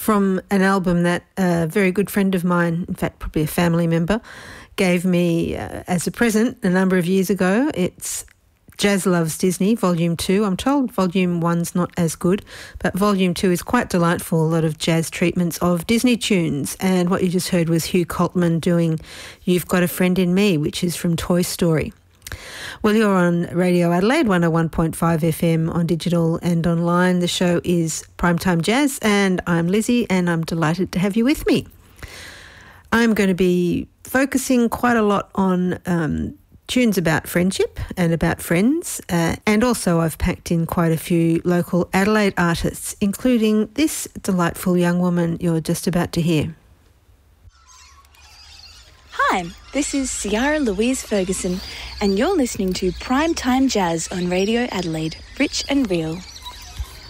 from an album that a very good friend of mine, in fact probably a family member, gave me as a present a number of years ago. It's Jazz Loves Disney, Volume 2. I'm told Volume 1's not as good, but Volume 2 is quite delightful, a lot of jazz treatments of Disney tunes. And what you just heard was Hugh Coltman doing You've Got a Friend in Me, which is from Toy Story. Well, you're on Radio Adelaide, 101.5 FM on digital and online. The show is Primetime Jazz, and I'm Lizzie, and I'm delighted to have you with me. I'm going to be focusing quite a lot on tunes about friendship and about friends, and also I've packed in quite a few local Adelaide artists, including this delightful young woman you're just about to hear. Hi, this is Ciara Louise Ferguson, and you're listening to Primetime Jazz on Radio Adelaide, rich and real.